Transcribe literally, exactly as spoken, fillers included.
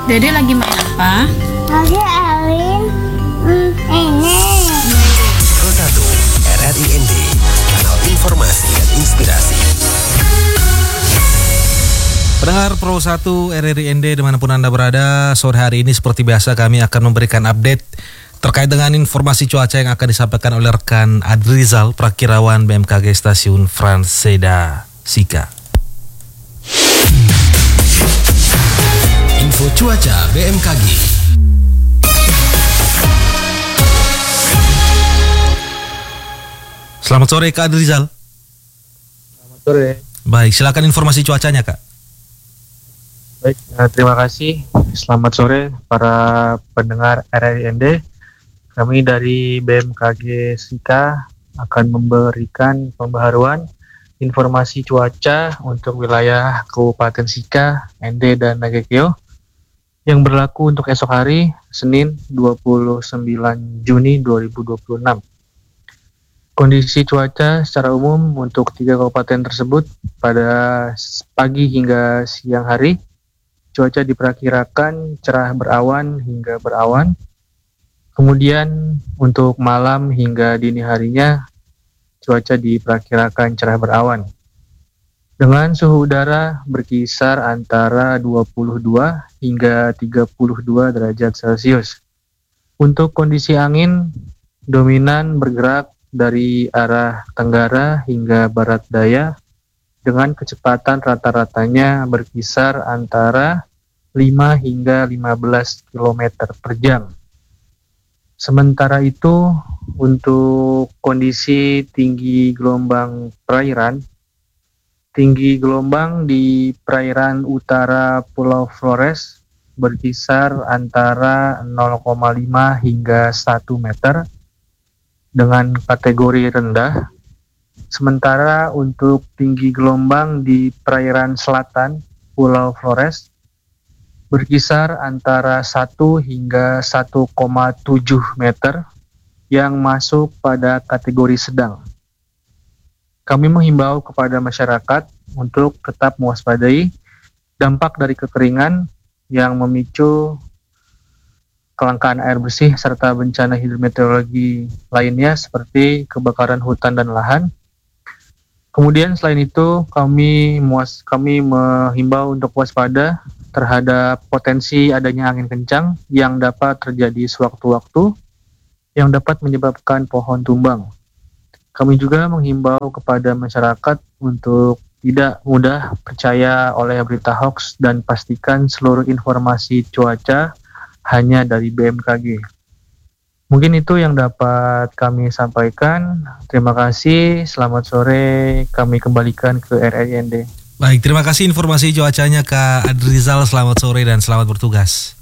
Dede lagi main apa? Lagi Alin hmm, ini Pro satu R R I N D, kanal informasi dan inspirasi. Pendengar Pro satu R R I N D dimanapun Anda berada, sore hari ini seperti biasa kami akan memberikan update terkait dengan informasi cuaca yang akan disampaikan oleh rekan Adrizal, Prakirawan B M K G Stasiun Franseda Sika. Info cuaca B M K G. Selamat sore Kak Adrizal. Selamat sore. Baik, silakan informasi cuacanya Kak. Baik, eh, terima kasih. Selamat sore para pendengar R R I N D. Kami dari B M K G Sika akan memberikan pembaharuan informasi cuaca untuk wilayah Kabupaten Sika, N D, dan Nagekeo yang berlaku untuk esok hari, Senin dua puluh sembilan Juni dua ribu dua puluh enam. Kondisi cuaca secara umum untuk tiga kabupaten tersebut pada pagi hingga siang hari, cuaca diperkirakan cerah berawan hingga berawan. Kemudian untuk malam hingga dini harinya, cuaca diperkirakan cerah berawan. Dengan suhu udara berkisar antara dua puluh dua hingga tiga puluh dua derajat Celcius. Untuk kondisi angin, dominan bergerak dari arah tenggara hingga barat daya dengan kecepatan rata-ratanya berkisar antara lima hingga lima belas kilometer per jam. Sementara itu, untuk kondisi tinggi gelombang perairan, tinggi gelombang di perairan utara Pulau Flores berkisar antara nol koma lima hingga satu meter dengan kategori rendah. Sementara untuk tinggi gelombang di perairan selatan Pulau Flores berkisar antara satu hingga satu koma tujuh meter yang masuk pada kategori sedang. Kami menghimbau kepada masyarakat untuk tetap mewaspadai dampak dari kekeringan yang memicu kelangkaan air bersih serta bencana hidrometeorologi lainnya seperti kebakaran hutan dan lahan. Kemudian selain itu kami muas, kami menghimbau untuk waspada terhadap potensi adanya angin kencang yang dapat terjadi sewaktu-waktu yang dapat menyebabkan pohon tumbang. Kami juga menghimbau kepada masyarakat untuk tidak mudah percaya oleh berita hoax dan pastikan seluruh informasi cuaca hanya dari B M K G. Mungkin itu yang dapat kami sampaikan. Terima kasih, selamat sore, kami kembalikan ke R R I N D. Baik, terima kasih informasi cuacanya Kak Adrizal, selamat sore dan selamat bertugas.